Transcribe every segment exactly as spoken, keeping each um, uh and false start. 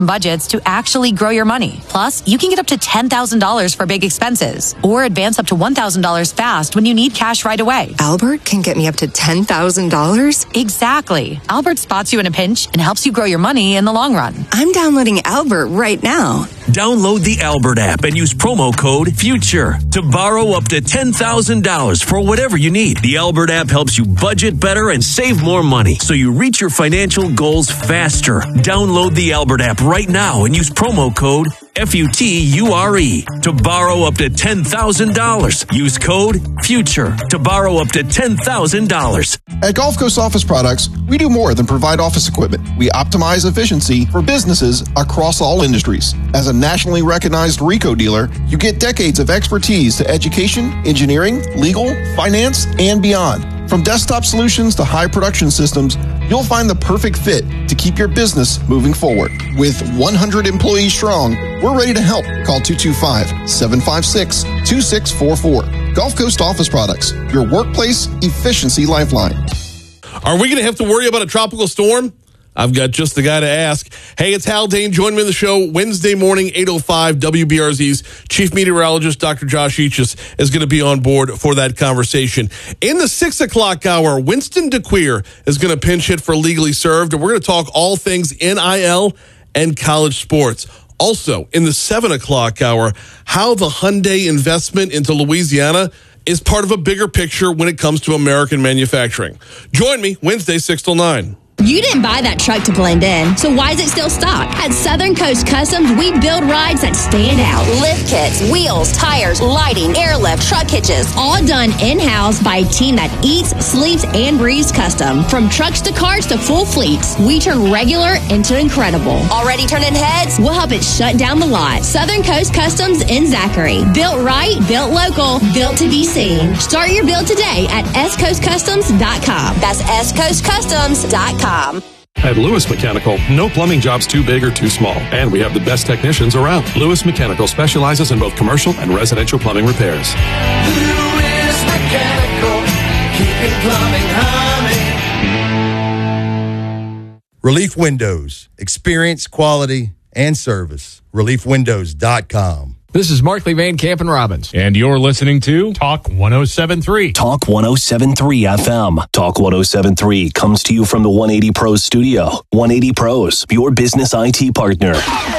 budgets to actually grow your money. Plus, you can get up to ten thousand dollars for big expenses or advance up to one thousand dollars fast when you need cash right away. Albert can get me up to ten thousand dollars? Exactly. Albert spots you in a pinch and helps you grow your money in the long run. I'm downloading Albert right now. Download the Albert app and use promo code FUTURE to borrow up to ten thousand dollars for whatever you need. The Albert app helps you budget better and save more money so you reach your financial goals faster. Download the Albert app right now and use promo code F U T U R E to borrow up to ten thousand dollars. Use code FUTURE to borrow up to ten thousand dollars. At Gulf Coast Office Products, we do more than provide office equipment. We optimize efficiency for businesses across all industries. As a nationally recognized RICO dealer, you get decades of expertise to education, engineering, legal, finance, and beyond. From desktop solutions to high production systems, you'll find the perfect fit to keep your business moving forward. With one hundred employees strong, we're ready to help. Call two two five, seven five six, two six four four. Gulf Coast Office Products, your workplace efficiency lifeline. Are we going to have to worry about a tropical storm? I've got just the guy to ask. Hey, it's Hal Dane. Join me on the show Wednesday morning, eight oh five, W B R Z's chief meteorologist, Doctor Josh Eaches, is going to be on board for that conversation. In the six o'clock hour, Winston DeQueer is going to pinch hit for Legally Served, and we're going to talk all things N I L and college sports. Also, in the seven o'clock hour, how the Hyundai investment into Louisiana is part of a bigger picture when it comes to American manufacturing. Join me Wednesday, six till nine. You didn't buy that truck to blend in, so why is it still stock? At Southern Coast Customs, we build rides that stand out. Lift kits, wheels, tires, lighting, airlift, truck hitches, all done in-house by a team that eats, sleeps, and breathes custom. From trucks to cars to full fleets, we turn regular into incredible. Already turning heads? We'll help it shut down the lot. Southern Coast Customs in Zachary. Built right, built local, built to be seen. Start your build today at s coast customs dot com. That's s coast customs dot com. At Lewis Mechanical, no plumbing job's too big or too small, and we have the best technicians around. Lewis Mechanical specializes in both commercial and residential plumbing repairs. Lewis Mechanical, keeping plumbing humming. Relief Windows, experience, quality, and service. relief windows dot com. This is Markley Van Camp and Robbins. And you're listening to Talk one oh seven point three. Talk one oh seven point three F M. Talk one oh seven point three comes to you from the one eighty Pros studio. one eighty Pros, your business I T partner.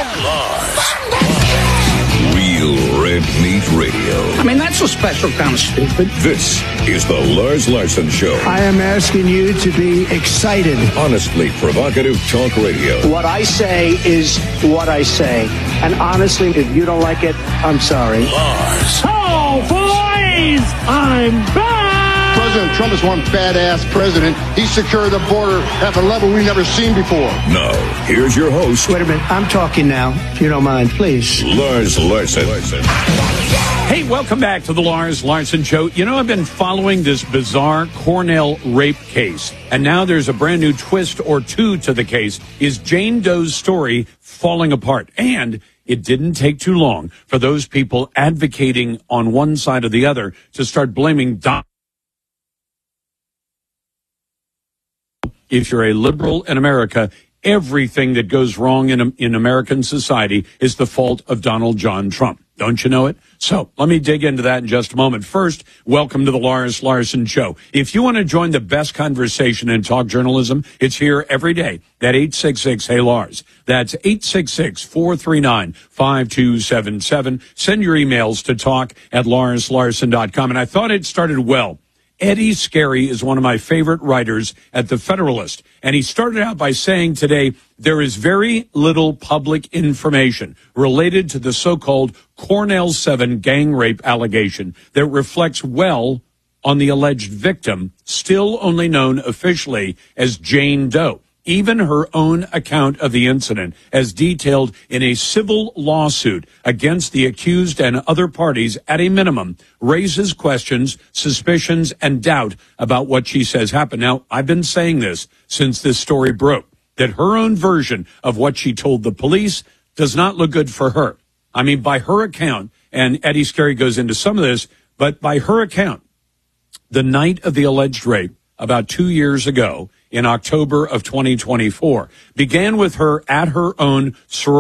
Real Red Meat Radio. I mean, that's a special kind of stupid. This is the Lars Larson Show. I am asking you to be excited. Honestly provocative talk radio. What I say is what I say. And honestly, if you don't like it, I'm sorry. Lars. Oh, boys! I'm back! President Trump is one badass president. He secured the border at a level we've never seen before. Now, here's your host. Wait a minute. I'm talking now, if you don't mind, please. Lars Larson. Hey, welcome back to the Lars Larson Show. You know, I've been following this bizarre Cornell rape case, and now there's a brand new twist or two to the case. Is Jane Doe's story falling apart? And it didn't take too long for those people advocating on one side or the other to start blaming Donald. If you're a liberal in America, everything that goes wrong in, in American society is the fault of Donald John Trump. Don't you know it? So let me dig into that in just a moment. First, welcome to the Lars Larson Show. If you want to join the best conversation in talk journalism, it's here every day at eight six six, hey Lars. That's eight six six, four three nine, five two seven seven. Send your emails to talk at lars larson dot com. And I thought it started well. Eddie Scarry is one of my favorite writers at The Federalist, and he started out by saying today there is very little public information related to the so-called Cornell seven gang rape allegation that reflects well on the alleged victim, still only known officially as Jane Doe. Even her own account of the incident, as detailed in a civil lawsuit against the accused and other parties at a minimum, raises questions, suspicions, and doubt about what she says happened. Now, I've been saying this since this story broke, that her own version of what she told the police does not look good for her. I mean, by her account, and Eddie Scarry goes into some of this, but by her account, the night of the alleged rape, about two years ago, in October of twenty twenty-four. Began with her at her own sorority